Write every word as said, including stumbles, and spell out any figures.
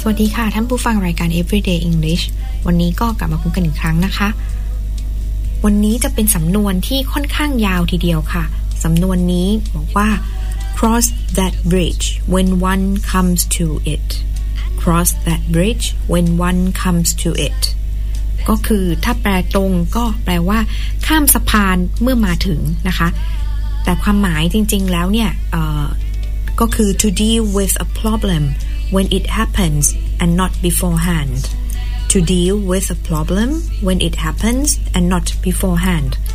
วัสดีค่ะท่านผู้ฟังรายการ Everyday English วันนี้ก็กลับมาพบกันอีกครั้งนะคะวันนี้จะเป็นสำนวนที่ค่อนข้างยาวทีเดียวค่ะสำนวนนี้บอกว่า cross that bridge when one comes to it cross that bridge when one comes to it ก็คือถ้าแปลตรงก็แปลว่าข้ามสะพานเมื่อมาถึงนะคะแต่ความหมายจริงๆแล้วเนี่ยเอ่อก็คือ to deal with a problem when it happens and not beforehand to deal with a problem when it happens and not beforehand